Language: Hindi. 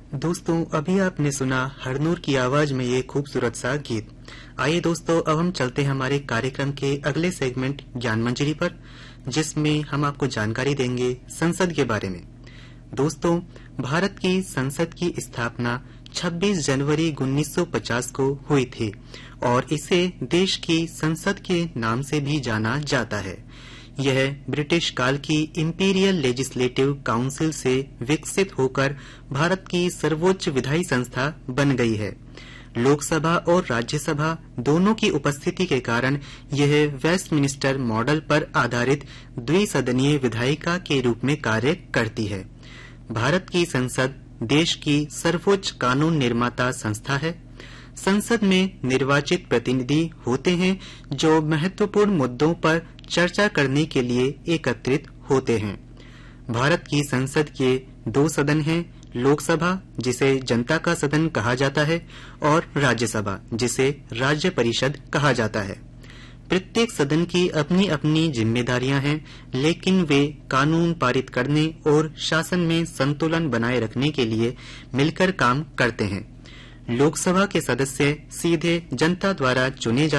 दोस्तों, अभी आपने सुना हरनूर की आवाज में ये खूबसूरत सा गीत। आइए दोस्तों, अब हम चलते हैं हमारे कार्यक्रम के अगले सेगमेंट ज्ञान मंजरी पर, जिसमें हम आपको जानकारी देंगे संसद के बारे में। दोस्तों, भारत की संसद की स्थापना 26 जनवरी 1950 को हुई थी और इसे देश की संसद के नाम से भी जाना जाता है। यह ब्रिटिश काल की इंपीरियल लेजिस्लेटिव काउंसिल से विकसित होकर भारत की सर्वोच्च विधायी संस्था बन गई है। लोकसभा और राज्यसभा दोनों की उपस्थिति के कारण यह वेस्टमिनिस्टर मॉडल पर आधारित द्विसदनीय विधायिका के रूप में कार्य करती है। भारत की संसद देश की सर्वोच्च कानून निर्माता संस्था है। संसद में निर्वाचित प्रतिनिधि होते हैं जो महत्वपूर्ण मुद्दों पर चर्चा करने के लिए एकत्रित होते हैं। भारत की संसद के 2 सदन हैं, लोकसभा जिसे जनता का सदन कहा जाता है और राज्यसभा जिसे राज्य परिषद कहा जाता है। प्रत्येक सदन की अपनी अपनी जिम्मेदारियां हैं, लेकिन वे कानून पारित करने और शासन में संतुलन बनाए रखने के लिए मिलकर काम करते हैं। लोकसभा के सदस्य सीधे जनता द्वारा चुने